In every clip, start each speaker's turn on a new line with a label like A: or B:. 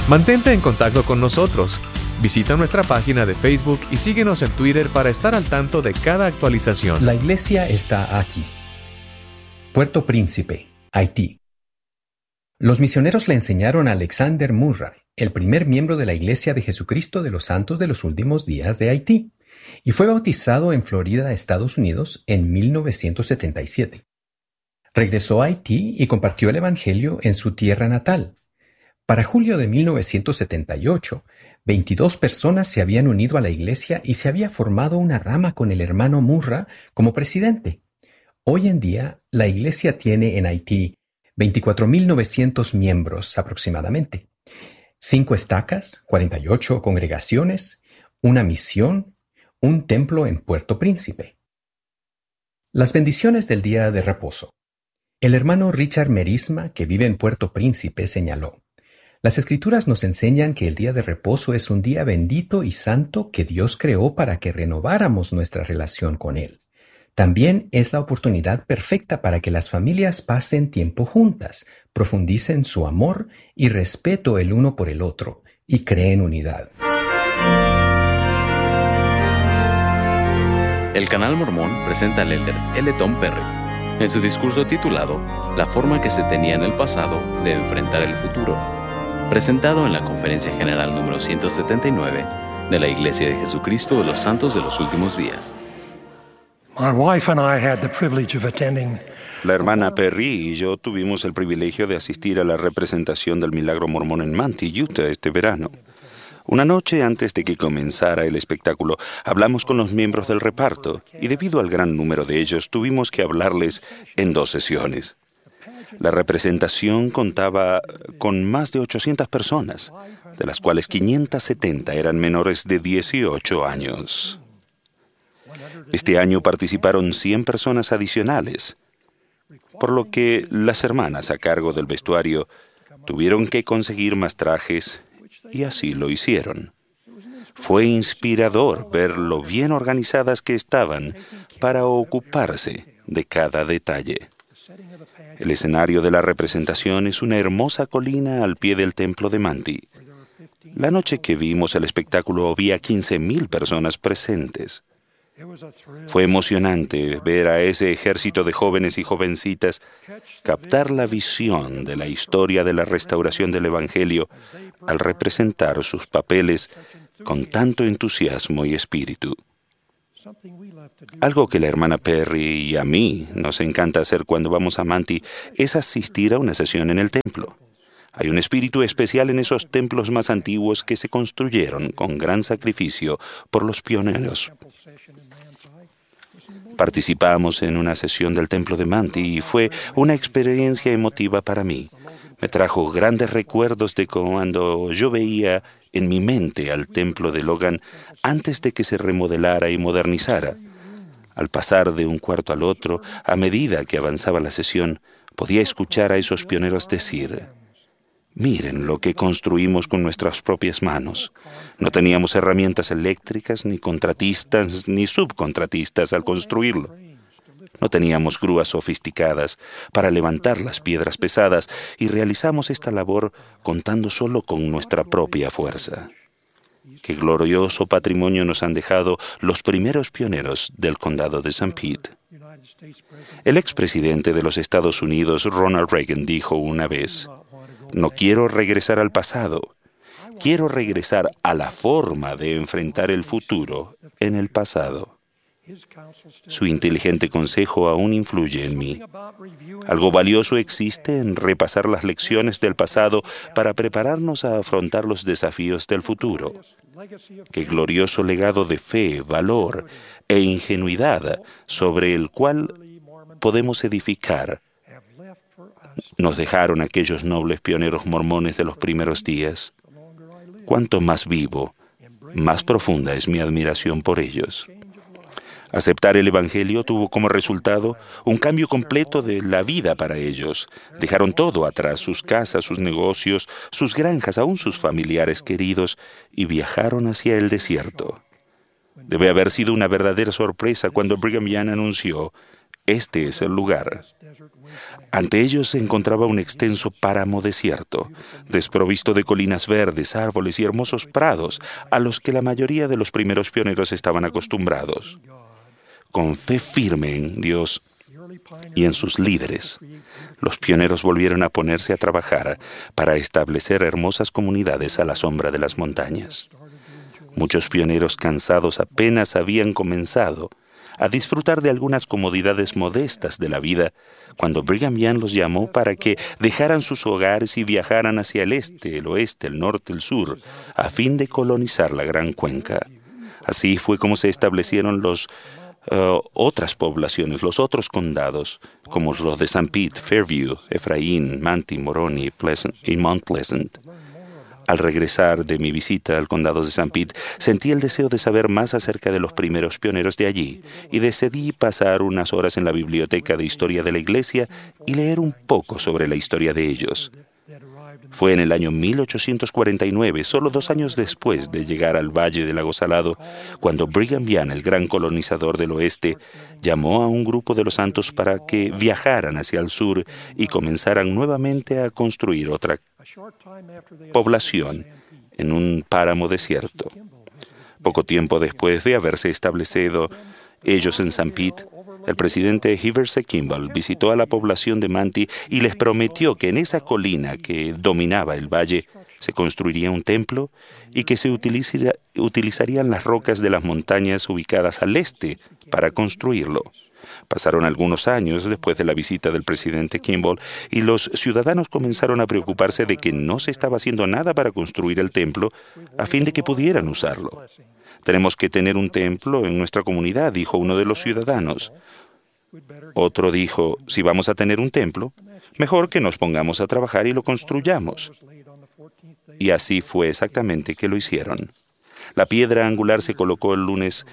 A: Mantente en contacto con nosotros. Visita nuestra página de Facebook y síguenos en Twitter para estar al tanto de cada actualización.
B: La iglesia está aquí. Puerto Príncipe, Haití. Los misioneros le enseñaron a Alexander Murray, el primer miembro de la Iglesia de Jesucristo de los Santos de los Últimos Días de Haití, y fue bautizado en Florida, Estados Unidos, en 1977. Regresó a Haití y compartió el Evangelio en su tierra natal. Para julio de 1978, 22 personas se habían unido a la iglesia y se había formado una rama con el hermano Murray como presidente. Hoy en día, la iglesia tiene en Haití 24.900 miembros aproximadamente, 5 estacas, 48 congregaciones, una misión, un templo en Puerto Príncipe. Las bendiciones del día de reposo. El hermano Richard Merisma, que vive en Puerto Príncipe, señaló: las Escrituras nos enseñan que el día de reposo es un día bendito y santo que Dios creó para que renováramos nuestra relación con Él. También es la oportunidad perfecta para que las familias pasen tiempo juntas, profundicen su amor y respeto el uno por el otro y creen unidad.
C: El Canal Mormón presenta al elder L. Tom Perry en su discurso titulado La forma que se tenía en el pasado de enfrentar el futuro, presentado en la Conferencia General número 179 de la Iglesia de Jesucristo de los Santos de los Últimos Días.
D: La hermana Perry y yo tuvimos el privilegio de asistir a la representación del Milagro Mormón en Manti, Utah, este verano. Una noche antes de que comenzara el espectáculo, hablamos con los miembros del reparto y debido al gran número de ellos, tuvimos que hablarles en 2 sesiones. La representación contaba con más de 800 personas, de las cuales 570 eran menores de 18 años. Este año participaron 100 personas adicionales, por lo que las hermanas a cargo del vestuario tuvieron que conseguir más trajes y así lo hicieron. Fue inspirador ver lo bien organizadas que estaban para ocuparse de cada detalle. El escenario de la representación es una hermosa colina al pie del templo de Manti. La noche que vimos el espectáculo había 15,000 personas presentes. Fue emocionante ver a ese ejército de jóvenes y jovencitas captar la visión de la historia de la restauración del Evangelio al representar sus papeles con tanto entusiasmo y espíritu. Algo que la hermana Perry y a mí nos encanta hacer cuando vamos a Manti es asistir a una sesión en el templo. Hay un espíritu especial en esos templos más antiguos que se construyeron con gran sacrificio por los pioneros. Participamos en una sesión del templo de Manti y fue una experiencia emotiva para mí. Me trajo grandes recuerdos de cuando yo veía en mi mente al templo de Logan antes de que se remodelara y modernizara. Al pasar de un cuarto al otro, a medida que avanzaba la sesión, podía escuchar a esos pioneros decir: miren lo que construimos con nuestras propias manos. No teníamos herramientas eléctricas, ni contratistas, ni subcontratistas al construirlo. No teníamos grúas sofisticadas para levantar las piedras pesadas y realizamos esta labor contando solo con nuestra propia fuerza. Qué glorioso patrimonio nos han dejado los primeros pioneros del condado de St. Pete. El expresidente de los Estados Unidos, Ronald Reagan, dijo una vez: no quiero regresar al pasado, quiero regresar a la forma de enfrentar el futuro en el pasado. Su inteligente consejo aún influye en mí. Algo valioso existe en repasar las lecciones del pasado para prepararnos a afrontar los desafíos del futuro. Qué glorioso legado de fe, valor e ingenuidad sobre el cual podemos edificar nos dejaron aquellos nobles pioneros mormones de los primeros días. Cuanto más vivo, más profunda es mi admiración por ellos. Aceptar el Evangelio tuvo como resultado un cambio completo de la vida para ellos. Dejaron todo atrás, sus casas, sus negocios, sus granjas, aún sus familiares queridos, y viajaron hacia el desierto. Debe haber sido una verdadera sorpresa cuando Brigham Young anunció: Este es el lugar. Ante ellos se encontraba un extenso páramo desierto, desprovisto de colinas verdes, árboles y hermosos prados, a los que la mayoría de los primeros pioneros estaban acostumbrados. Con fe firme en Dios y en sus líderes, los pioneros volvieron a ponerse a trabajar para establecer hermosas comunidades a la sombra de las montañas. Muchos pioneros cansados apenas habían comenzado a disfrutar de algunas comodidades modestas de la vida cuando Brigham Young los llamó para que dejaran sus hogares y viajaran hacia el este, el oeste, el norte, el sur, a fin de colonizar la Gran Cuenca. Así fue como se establecieron otras poblaciones, los otros condados, como los de St. Pete, Fairview, Efraín, Manti, Moroni y Mount Pleasant. Al regresar de mi visita al condado de St. Pete, sentí el deseo de saber más acerca de los primeros pioneros de allí y decidí pasar unas horas en la biblioteca de historia de la iglesia y leer un poco sobre la historia de ellos. Fue en el año 1849, solo 2 años después de llegar al Valle del Lago Salado, cuando Brigham Young, el gran colonizador del oeste, llamó a un grupo de los santos para que viajaran hacia el sur y comenzaran nuevamente a construir otra población en un páramo desierto. Poco tiempo después de haberse establecido ellos en St. Pete, el presidente Heber C. Kimball visitó a la población de Manti y les prometió que en esa colina que dominaba el valle se construiría un templo y que se utilizarían las rocas de las montañas ubicadas al este para construirlo. Pasaron algunos años después de la visita del presidente Kimball y los ciudadanos comenzaron a preocuparse de que no se estaba haciendo nada para construir el templo a fin de que pudieran usarlo. Tenemos que tener un templo en nuestra comunidad, dijo uno de los ciudadanos. Otro dijo, si vamos a tener un templo, mejor que nos pongamos a trabajar y lo construyamos. Y así fue exactamente que lo hicieron. La piedra angular se colocó el lunes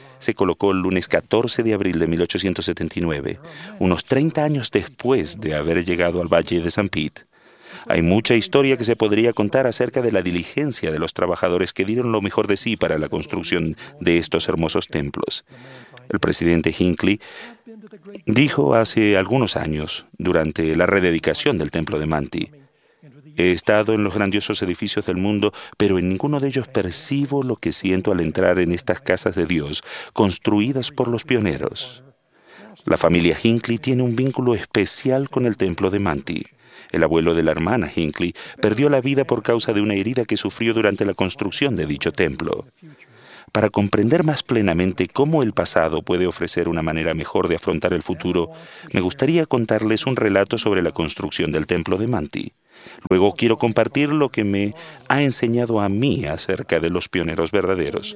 D: 14 de abril de 1879, unos 30 años después de haber llegado al Valle de St. Pete. Hay mucha historia que se podría contar acerca de la diligencia de los trabajadores que dieron lo mejor de sí para la construcción de estos hermosos templos. El presidente Hinckley dijo hace algunos años, durante la rededicación del templo de Manti, he estado en los grandiosos edificios del mundo, pero en ninguno de ellos percibo lo que siento al entrar en estas casas de Dios, construidas por los pioneros. La familia Hinckley tiene un vínculo especial con el templo de Manti. El abuelo de la hermana Hinckley perdió la vida por causa de una herida que sufrió durante la construcción de dicho templo. Para comprender más plenamente cómo el pasado puede ofrecer una manera mejor de afrontar el futuro, me gustaría contarles un relato sobre la construcción del templo de Manti. Luego quiero compartir lo que me ha enseñado a mí acerca de los pioneros verdaderos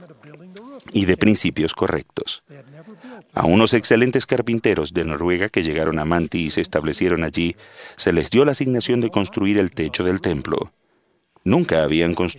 D: y de principios correctos. A unos excelentes carpinteros de Noruega que llegaron a Manti y se establecieron allí, se les dio la asignación de construir el techo del templo. Nunca habían construido